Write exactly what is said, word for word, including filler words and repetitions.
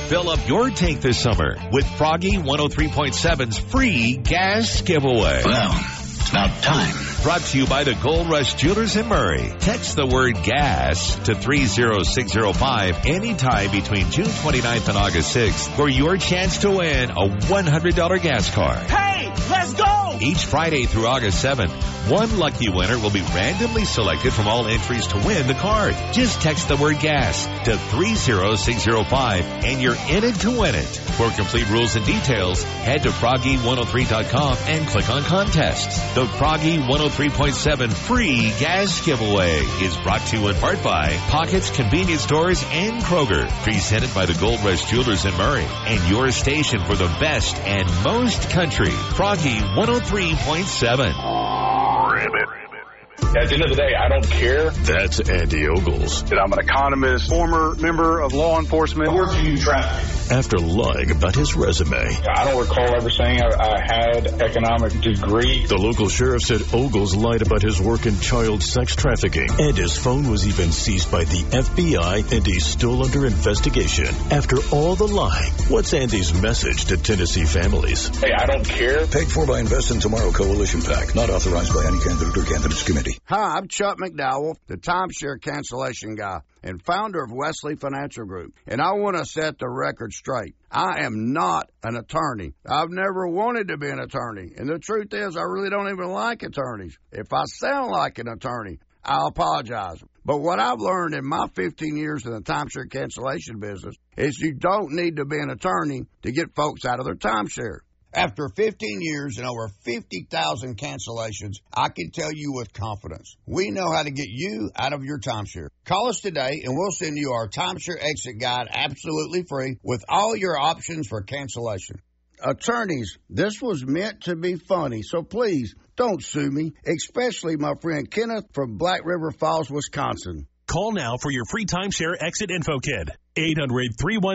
Fill up your tank this summer with Froggy one oh three point seven's free gas giveaway. Well, it's about time. Brought to you by the Gold Rush Jewelers in Murray. Text the word gas to three zero six zero five anytime between June twenty-ninth and August sixth for your chance to win a one hundred dollars gas card. Hey, let's go! Each Friday through August seventh, one lucky winner will be randomly selected from all entries to win the card. Just text the word gas to three zero six zero five and you're in it to win it. For complete rules and details, head to froggy one oh three dot com and click on contests. The Froggy one oh three point seven free gas giveaway is brought to you in part by Pockets Convenience Stores and Kroger. Presented by the Gold Rush Jewelers in Murray and your station for the best and most country. Froggy one oh three point seven. At the end of the day, I don't care. That's Andy Ogles. I'm an economist, former member of law enforcement. I work in traffic. After lying about his resume, I don't recall ever saying I, I had economic degree. The local sheriff said Ogles lied about his work in child sex trafficking, and his phone was even seized by the F B I, and he's still under investigation. After all the lying, what's Andy's message to Tennessee families? Hey, I don't care. Paid for by Invest in Tomorrow Coalition PAC. Not authorized by any candidate or candidates committee. Hi, I'm Chuck McDowell, the timeshare cancellation guy and founder of Wesley Financial Group. And I want to set the record straight. I am not an attorney. I've never wanted to be an attorney. And the truth is, I really don't even like attorneys. If I sound like an attorney, I apologize. But what I've learned in my fifteen years in the timeshare cancellation business is you don't need to be an attorney to get folks out of their timeshare. After fifteen years and over fifty thousand cancellations, I can tell you with confidence, we know how to get you out of your timeshare. Call us today and we'll send you our timeshare exit guide absolutely free with all your options for cancellation. Attorneys, this was meant to be funny, so please don't sue me, especially my friend Kenneth from Black River Falls, Wisconsin. Call now for your free timeshare exit info kit. eight hundred, three one